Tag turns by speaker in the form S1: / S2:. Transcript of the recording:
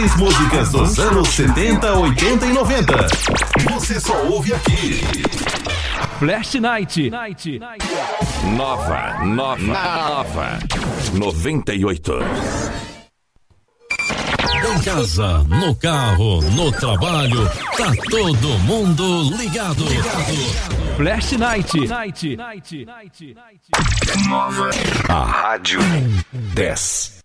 S1: As músicas dos anos 70, 80 e 90. Você só ouve aqui.
S2: Flash Night.
S3: Nova 98.
S4: Em casa, no carro, no trabalho, tá todo mundo ligado.
S2: Flash Night.
S3: A Rádio 10.